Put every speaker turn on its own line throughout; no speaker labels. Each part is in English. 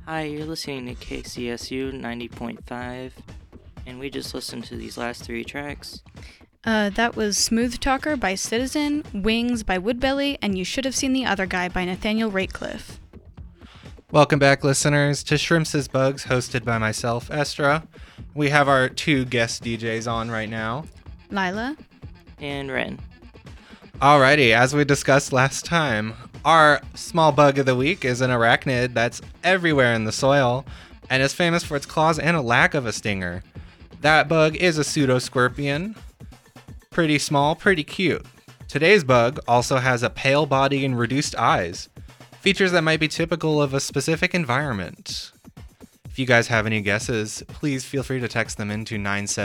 Hi, you're listening to KCSU 90.5, and we just listened to these last three tracks.
That was Smooth Talker by Citizen, Wings by Woodbelly, and You Should Have Seen the Other Guy by Nathaniel Ratecliffe.
Welcome back, listeners, to Shrimps is Bugs, hosted by myself, Estra. We have our two guest DJs on right now.
Lila.
And Ren.
Alrighty, as we discussed last time, our small bug of the week is an arachnid that's everywhere in the soil and is famous for its claws and a lack of a stinger. That bug is a pseudoscorpion. Pretty small, pretty cute. Today's bug also has a pale body and reduced eyes, features that might be typical of a specific environment. If you guys have any guesses, please feel free to text them into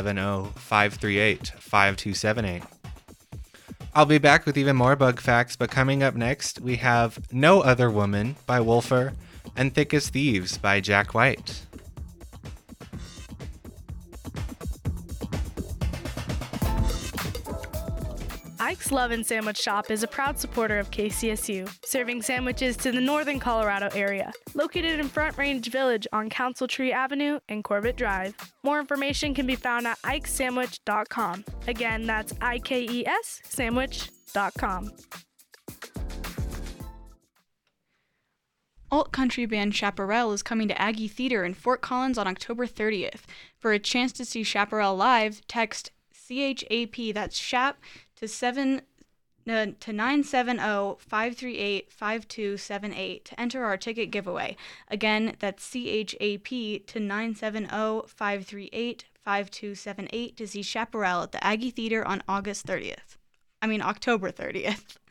970-538-5278. I'll be back with even more bug facts, but coming up next, we have No Other Woman by Wolfer and Thick as Thieves by Jack White.
Ike's Lovin' Sandwich Shop is a proud supporter of KCSU, serving sandwiches to the northern Colorado area. Located in Front Range Village on Council Tree Avenue and Corbett Drive. More information can be found at ikessandwich.com. Again, that's IKES sandwich.com.
Alt-country band Chaparral is coming to Aggie Theater in Fort Collins on October 30th. For a chance to see Chaparral live, text CHAP, that's SHAP, to 970-538-5278 to enter our ticket giveaway. Again, that's CHAP to 970-538-5278 to see Chaparral at the Aggie Theater on October 30th.